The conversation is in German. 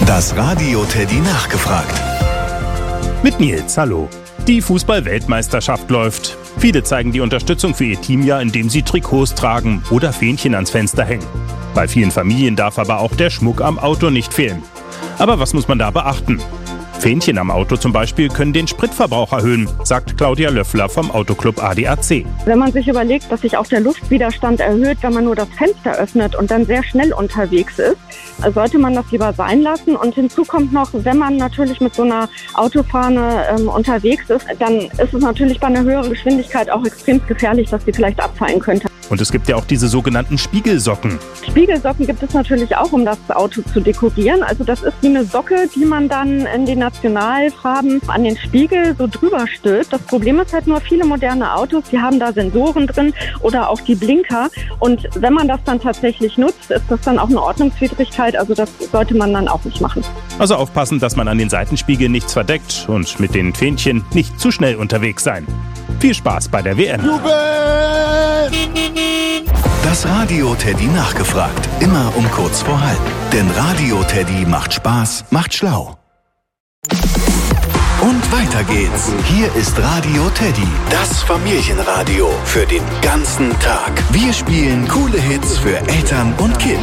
Das Radio Teddy nachgefragt. Mit Nils, hallo. Die Fußball-Weltmeisterschaft läuft. Viele zeigen die Unterstützung für ihr Team ja, indem sie Trikots tragen oder Fähnchen ans Fenster hängen. Bei vielen Familien darf aber auch der Schmuck am Auto nicht fehlen. Aber was muss man da beachten? Fähnchen am Auto zum Beispiel können den Spritverbrauch erhöhen, sagt Claudia Löffler vom Autoclub ADAC. Wenn man sich überlegt, dass sich auch der Luftwiderstand erhöht, wenn man nur das Fenster öffnet und dann sehr schnell unterwegs ist, sollte man das lieber sein lassen. Und hinzu kommt noch, wenn man natürlich mit so einer Autofahne unterwegs ist, dann ist es natürlich bei einer höheren Geschwindigkeit auch extrem gefährlich, dass sie vielleicht abfallen könnte. Und es gibt ja auch diese sogenannten Spiegelsocken. Spiegelsocken gibt es natürlich auch, um das Auto zu dekorieren. Also das ist wie eine Socke, die man dann in den Nationalfarben an den Spiegel so drüber stülpt. Das Problem ist halt nur, viele moderne Autos, die haben da Sensoren drin oder auch die Blinker. Und wenn man das dann tatsächlich nutzt, ist das dann auch eine Ordnungswidrigkeit. Also das sollte man dann auch nicht machen. Also aufpassen, dass man an den Seitenspiegeln nichts verdeckt und mit den Fähnchen nicht zu schnell unterwegs sein. Viel Spaß bei der WM. Das Radio Teddy nachgefragt. Immer um kurz vor halb. Denn Radio Teddy macht Spaß, macht schlau. Und weiter geht's. Hier ist Radio Teddy, das Familienradio für den ganzen Tag. Wir spielen coole Hits für Eltern und Kids.